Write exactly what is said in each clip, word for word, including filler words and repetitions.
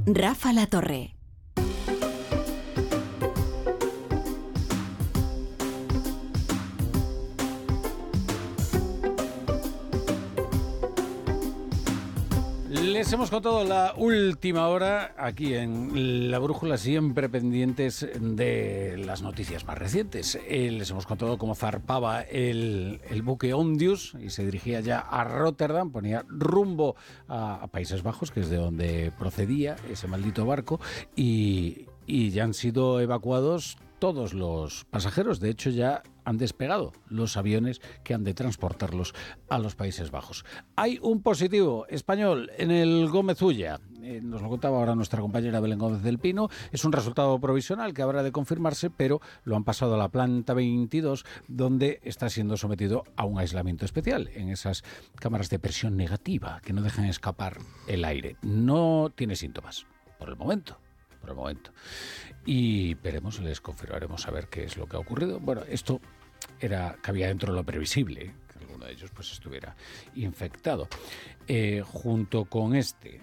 Rafa La Torre. Les hemos contado la última hora aquí en La Brújula, siempre pendientes de las noticias más recientes. Eh, les hemos contado cómo zarpaba el, el buque Ondius y se dirigía ya a Rotterdam, ponía rumbo a, a Países Bajos, que es de donde procedía ese maldito barco, y, y ya han sido evacuados todos los pasajeros. De hecho, ya han despegado los aviones que han de transportarlos a los Países Bajos. Hay un positivo español en el Gómez Ulla. Eh, nos lo contaba ahora nuestra compañera Belén Gómez del Pino. Es un resultado provisional que habrá de confirmarse, pero lo han pasado a la planta veintidós, donde está siendo sometido a un aislamiento especial en esas cámaras de presión negativa que no dejan escapar el aire. No tiene síntomas, por el momento. por el momento. Y veremos, les confirmaremos a ver qué es lo que ha ocurrido. Bueno, esto era cabía dentro de lo previsible, que alguno de ellos pues estuviera infectado. Eh, junto con este,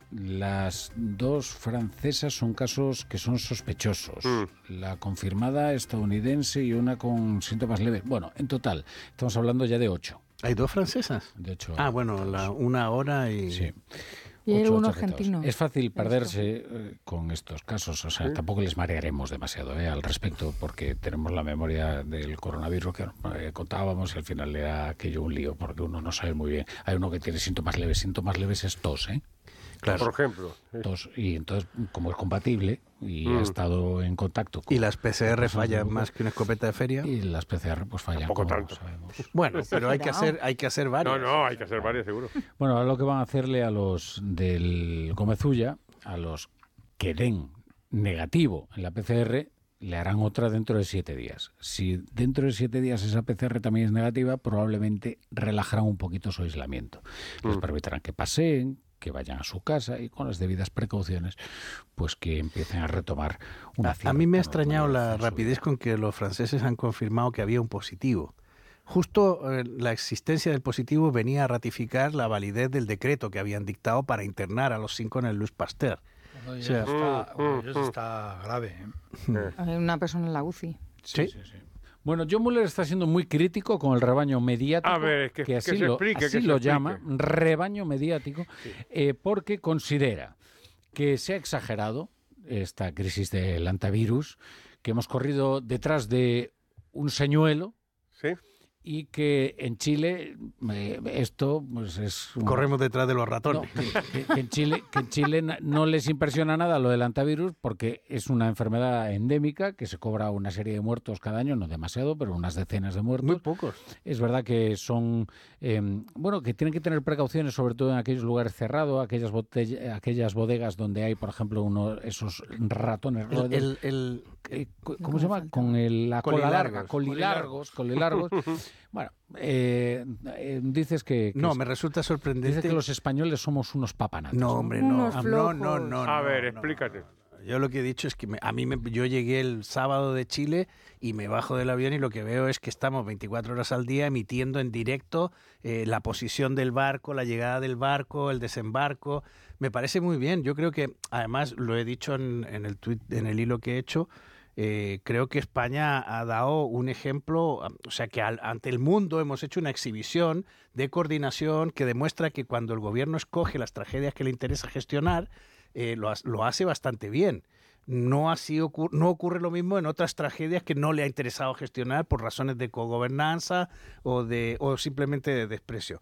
las dos francesas son casos que son sospechosos. Mm. La confirmada estadounidense y una con síntomas leves. Bueno, en total, estamos hablando ya de ocho. ¿Hay dos francesas? De hecho, ah, bueno, la, una hora y... Sí. Y hay uno argentino. Es fácil perderse eh, con estos casos, o sea, ¿sí? Tampoco les marearemos demasiado eh, al respecto, porque tenemos la memoria del coronavirus que eh, contábamos y al final era aquello un lío, porque uno no sabe muy bien. Hay uno que tiene síntomas leves, síntomas leves es tos, ¿eh? Claro. Por ejemplo. Tos, y entonces, como es compatible y mm. ha estado en contacto con... ¿Y las P C R fallan más que una escopeta de feria? Y las P C R pues fallan, tampoco como tanto. sabemos. Bueno, pero hay que hacer hay que hacer varias. No, no, hay que hacer varias, seguro. Bueno, ahora lo que van a hacerle a los del Gómez Ulla, a los que den negativo en la P C R, le harán otra dentro de siete días. Si dentro de siete días esa P C R también es negativa, probablemente relajarán un poquito su aislamiento. Les mm. permitirán que paseen, que vayan a su casa y con las debidas precauciones, pues que empiecen a retomar una cierta... A mí me ha extrañado la rapidez con que los franceses han confirmado que había un positivo. Justo eh, la existencia del positivo venía a ratificar la validez del decreto que habían dictado para internar a los cinco en el Louis Pasteur. Bueno, ya o sea, está, bueno, ya está grave. ¿eh? Hay una persona en la U C I. Sí, sí, sí. Bueno, John Muller está siendo muy crítico con el rebaño mediático, a ver, es que, que así que se lo, explique, así que lo se llama, rebaño mediático, sí. eh, porque considera que se ha exagerado esta crisis del antivirus, que hemos corrido detrás de un señuelo, ¿sí? Y que en Chile eh, esto pues es... Un... Corremos detrás de los ratones. No, que, que, en Chile, que en Chile no les impresiona nada lo del antivirus porque es una enfermedad endémica que se cobra una serie de muertos cada año, no demasiado, pero unas decenas de muertos. Muy pocos. Es verdad que son... Eh, bueno, que tienen que tener precauciones, sobre todo en aquellos lugares cerrados, aquellas, botella, aquellas bodegas donde hay, por ejemplo, uno esos ratones... El, el, el, eh, ¿Cómo no se llama? Con el, la cola larga. Colilargos. Colilargos. Bueno, eh, eh, dices que, que... No, me resulta sorprendente... Dices que los españoles somos unos papanatos. No, hombre, no. No, no, no. A no, ver, no, explícate. No. Yo lo que he dicho es que me, a mí me, yo llegué el sábado de Chile y me bajo del avión y lo que veo es que estamos veinticuatro horas al día emitiendo en directo eh, la posición del barco, la llegada del barco, el desembarco. Me parece muy bien. Yo creo que, además, lo he dicho en, en el tweet, en el hilo que he hecho, Eh, creo que España ha dado un ejemplo, o sea que al, ante el mundo hemos hecho una exhibición de coordinación que demuestra que cuando el gobierno escoge las tragedias que le interesa gestionar, eh, lo, lo hace bastante bien. No, así ocur- no ocurre lo mismo en otras tragedias que no le ha interesado gestionar por razones de cogobernanza o, de, o simplemente de desprecio.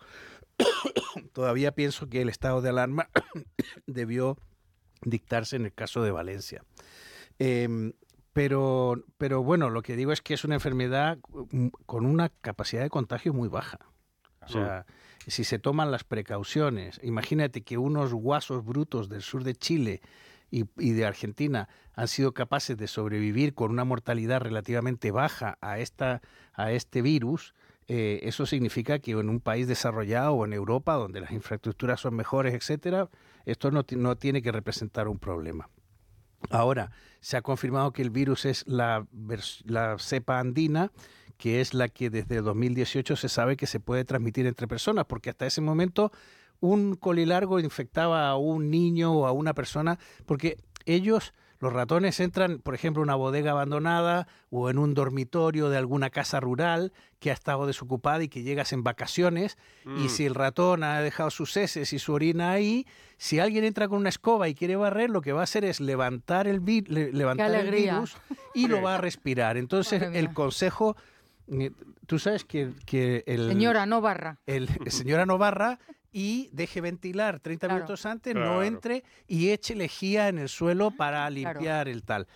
Todavía pienso que el estado de alarma debió dictarse en el caso de Valencia. Eh, Pero, pero bueno, lo que digo es que es una enfermedad con una capacidad de contagio muy baja. O sea, mm. si se toman las precauciones, imagínate que unos guasos brutos del sur de Chile y, y de Argentina han sido capaces de sobrevivir con una mortalidad relativamente baja a, esta, a este virus. Eh, eso significa que en un país desarrollado o en Europa, donde las infraestructuras son mejores, etcétera, esto no, no tiene que representar un problema. Ahora, se ha confirmado que el virus es la, la cepa andina, que es la que desde dos mil dieciocho se sabe que se puede transmitir entre personas, porque hasta ese momento un colilargo infectaba a un niño o a una persona, porque ellos, los ratones, entran, por ejemplo, en una bodega abandonada o en un dormitorio de alguna casa rural que ha estado desocupada y que llegas en vacaciones, mm. y si el ratón ha dejado sus heces y su orina ahí, si alguien entra con una escoba y quiere barrer, lo que va a hacer es levantar el, vi le levantar el virus y lo va a respirar. Entonces, el consejo... Tú sabes que, que el... Señora, no barra. El, el señora no barra y deje ventilar treinta claro. minutos antes, claro. no entre y eche lejía en el suelo para limpiar claro. el tal.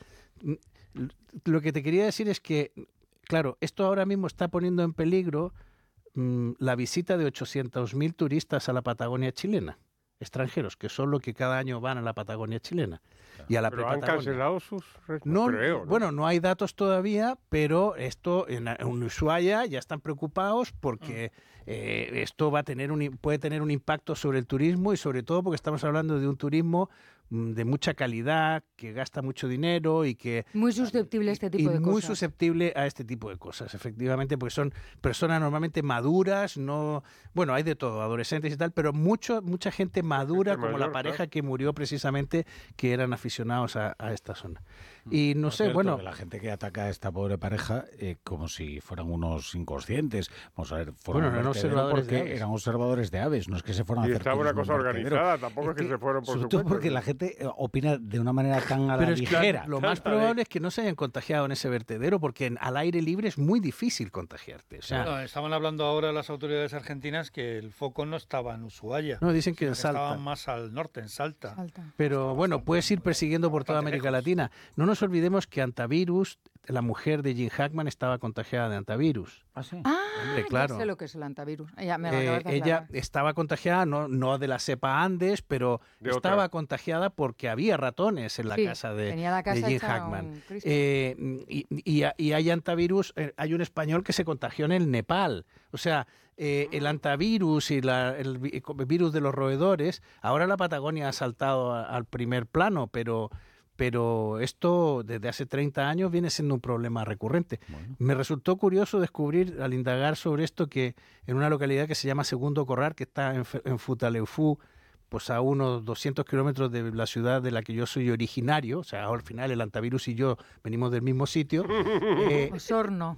Lo que te quería decir es que, claro, esto ahora mismo está poniendo en peligro mmm, la visita de ochocientos mil turistas a la Patagonia chilena, extranjeros, que son los que cada año van a la Patagonia chilena. Y a la ¿Pero han cancelado sus no, creo, ¿no? Bueno, no hay datos todavía, pero esto en, en Ushuaia ya están preocupados porque eh, esto va a tener un, puede tener un impacto sobre el turismo y sobre todo porque estamos hablando de un turismo de mucha calidad, que gasta mucho dinero y que... Muy susceptible a este tipo y de muy cosas. Muy susceptible a este tipo de cosas, efectivamente, porque son personas normalmente maduras, no... Bueno, hay de todo, adolescentes y tal, pero mucho, mucha gente madura, gente como mayor, la pareja claro. que murió precisamente, que eran aficionados a, a esta zona. Y no Por sé, cierto, bueno... Que la gente que ataca a esta pobre pareja eh, como si fueran unos inconscientes. Vamos a ver, fueron bueno, eran observadores porque de aves. eran observadores de aves, no es que se fueran a hacer... Y estaba una cosa organizada, tampoco es que, que se fueron por sobre su todo cuenta, porque ¿no? la gente opina de una manera tan a la Pero es ligera. Claro, lo más probable es que no se hayan contagiado en ese vertedero, porque en, al aire libre es muy difícil contagiarte. O sea, no, estaban hablando ahora las autoridades argentinas que el foco no estaba en Ushuaia. No, dicen que en que Salta. Estaban más al norte, en Salta. Salta. Pero bueno, puedes ir persiguiendo por toda América lejos. Latina. No nos olvidemos que Antavirus, la mujer de Jim Hackman, estaba contagiada de Antavirus. ¿Ah, sí? Ah, Hombre, claro. ya sé lo que es el antivirus. Ya me lo Eh, acabas de ella aclarar. estaba contagiada, no, no de la cepa Andes, pero De estaba otra. contagiada porque había ratones en la Sí, casa de, tenía la casa de Jim hecha Hackman. un Cristo. Eh, y, y, y hay antivirus, eh, hay un español que se contagió en el Nepal. O sea, eh, el antivirus y la, el vi- virus de los roedores, ahora la Patagonia ha saltado a- al primer plano, pero... pero esto desde hace treinta años viene siendo un problema recurrente. Bueno. Me resultó curioso descubrir al indagar sobre esto que en una localidad que se llama Segundo Corral, que está en, F- en Futaleufú, pues a unos doscientos kilómetros de la ciudad de la que yo soy originario, o sea, al final el antivirus y yo venimos del mismo sitio, eh, Osorno.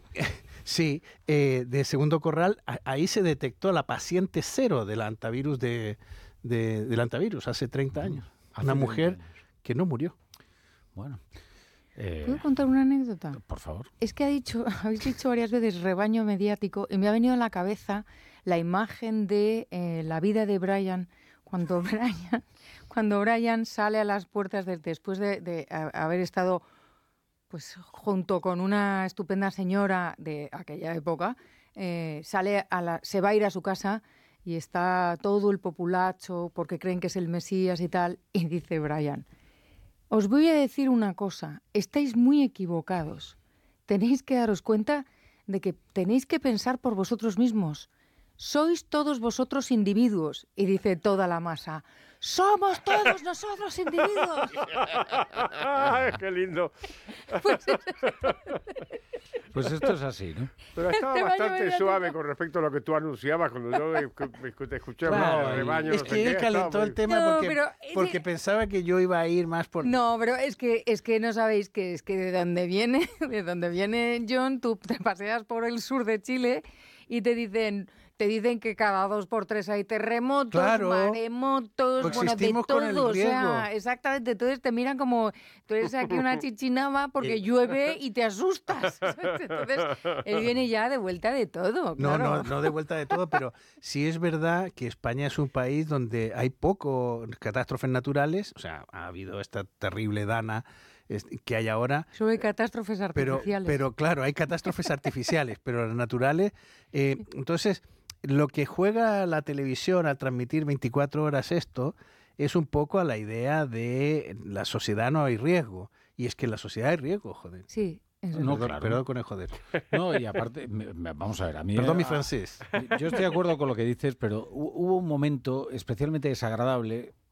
sí, eh, de Segundo Corral, a- ahí se detectó la paciente cero del antivirus, de, de, del antivirus hace treinta años. Hace Una treinta mujer años. que no murió. Bueno. Eh, ¿Puedo contar una anécdota? por favor. Es que ha dicho, habéis dicho varias veces rebaño mediático y me ha venido a la cabeza la imagen de eh, la vida de Brian cuando Brian, cuando Brian sale a las puertas de, después de, de a- haber estado pues junto con una estupenda señora de aquella época, eh, sale a la, se va a ir a su casa y está todo el populacho porque creen que es el Mesías y tal, y dice Brian: os voy a decir una cosa, estáis muy equivocados. Tenéis que daros cuenta de que tenéis que pensar por vosotros mismos. Sois todos vosotros individuos. Y dice toda la masa: somos todos nosotros individuos. ¡Qué lindo! Pues esto es así, ¿no? Pero estaba Este baño bastante mediático. suave con respecto a lo que tú anunciabas cuando yo escu- te escuché hablar Claro, del rebaño. es no que sé él qué, calentó estaba el muy- tema No, porque, pero ese- porque pensaba que yo iba a ir más por... No, pero es que es que no sabéis que es que de donde viene, de donde viene John, tú te paseas por el sur de Chile y te dicen, te dicen que cada dos por tres hay terremotos, Claro. maremotos, bueno, de Coexistimos todo, con el o riesgo. sea, exactamente. Entonces te miran como, tú eres aquí una chichinaba porque llueve y te asustas. Entonces él viene ya de vuelta de todo. No, claro. no, no de vuelta de todo, pero sí es verdad que España es un país donde hay poco catástrofes naturales, o sea, ha habido esta terrible dana es- que hay ahora, Sobre catástrofes pero, artificiales. pero claro, hay catástrofes artificiales, pero las naturales, eh, entonces lo que juega la televisión al transmitir veinticuatro horas esto es un poco a la idea de la sociedad no hay riesgo, y es que en la sociedad hay riesgo, joder. Sí, es No, perdón, claro. perdón con el joder. No, y aparte, me- me- vamos a ver, a mí... Perdón mi a- francés. Yo estoy de acuerdo con lo que dices, pero hu- hubo un momento especialmente desagradable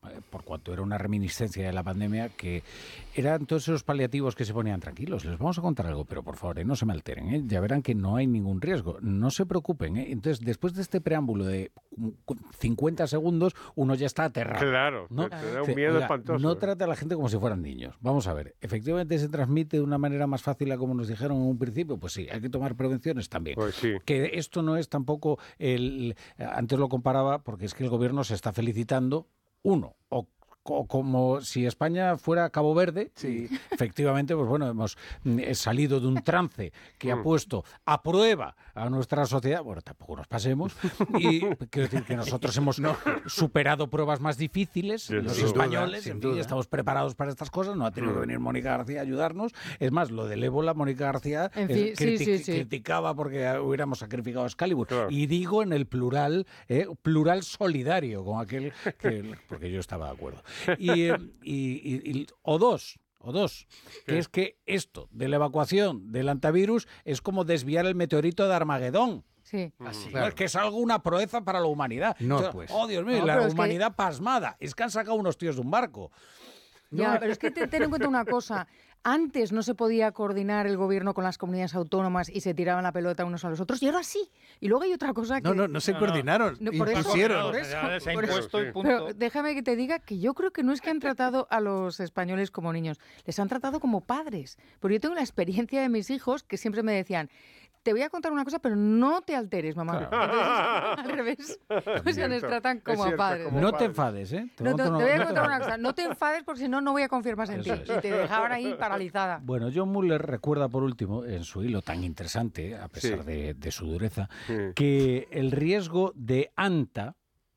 por cuanto era una reminiscencia de la pandemia, que eran todos esos paliativos que se ponían tranquilos. Les vamos a contar algo, pero por favor, eh, no se me alteren, ¿eh? Ya verán que no hay ningún riesgo, no se preocupen, ¿eh? Entonces, después de este preámbulo de cincuenta segundos, uno ya está aterrado. Claro, ¿no? te, te da un Dice, miedo oiga, espantoso. no trate a la gente como si fueran niños. Vamos a ver, efectivamente se transmite de una manera más fácil a como nos dijeron en un principio, pues sí, hay que tomar prevenciones también. Pues sí. Que esto no es tampoco el... Antes lo comparaba porque es que el gobierno se está felicitando, uno, o O como si España fuera Cabo Verde, sí. Y efectivamente, pues bueno, hemos salido de un trance que ha puesto a prueba a nuestra sociedad. Bueno, tampoco nos pasemos. Y quiero decir que nosotros hemos no. superado pruebas más difíciles, sin los duda, españoles, sin en fin, duda. estamos preparados para estas cosas. No ha tenido que venir Mónica García a ayudarnos. Es más, lo del ébola, Mónica García En fin, eh, sí, critic- sí, sí. criticaba porque hubiéramos sacrificado a Excalibur. Claro. Y digo en el plural, eh, plural solidario, con aquel que, porque yo estaba de acuerdo. Y, eh, y, y- y- o dos, o dos, que ¿Qué? es que esto de la evacuación del antivirus es como desviar el meteorito de Armagedón. Sí. Así, No, es que es algo, una proeza para la humanidad. No, O sea, pues. Oh, Dios mío, No, la pero es que- humanidad pasmada. Es que han sacado unos tíos de un barco. Ya, pero es que te- ten en cuenta una cosa. Antes no se podía coordinar el gobierno con las comunidades autónomas y se tiraban la pelota unos a los otros, y ahora sí. Y luego hay otra cosa que... No, no, no se No, no. coordinaron, No, por eso- impusieron. por eso, Se ha por eso. impuesto y punto. Pero déjame que te diga que yo creo que no es que han tratado a los españoles como niños, les han tratado como padres. Porque yo tengo la experiencia de mis hijos que siempre me decían, te voy a contar una cosa, pero no te alteres, mamá. Entonces, al revés. O sea, nos Cierto, tratan es como a cierto, padres. como No padre. te enfades, ¿eh? No, te, conto te una- voy a no te contar una enfades. cosa, no te enfades porque si no, no voy a confiar más en ti. Eso es. Y te dejaban ahí paralizada. Bueno, John Muller recuerda por último, en su hilo tan interesante, a pesar Sí. de, de su dureza, Sí. que el riesgo de anta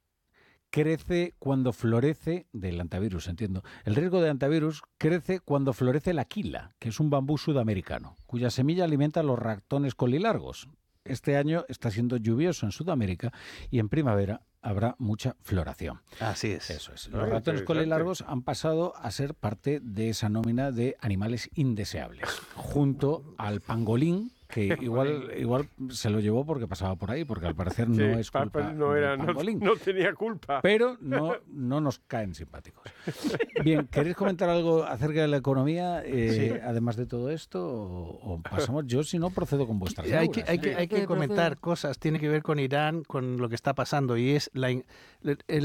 crece cuando florece, del antivirus, entiendo, el riesgo de antivirus crece cuando florece la quila, que es un bambú sudamericano, cuya semilla alimenta a los ratones colilargos. Este año está siendo lluvioso en Sudamérica y en primavera habrá mucha floración. Así es. Eso es. Ah, Los ratones interesante. colilargos han pasado a ser parte de esa nómina de animales indeseables, junto al pangolín, que igual igual se lo llevó porque pasaba por ahí, porque al parecer no Sí, es culpa Papa no, del era, no, pangolín. no tenía culpa. Pero no, no nos caen simpáticos. Bien, ¿queréis comentar algo acerca de la economía, eh, además de todo esto? O, o pasamos, yo si no procedo con vuestras Hay que, auras, hay ¿eh? que, hay que Procede, comentar procede. cosas, tiene que ver con Irán, con lo que está pasando, y es la, in- el- el-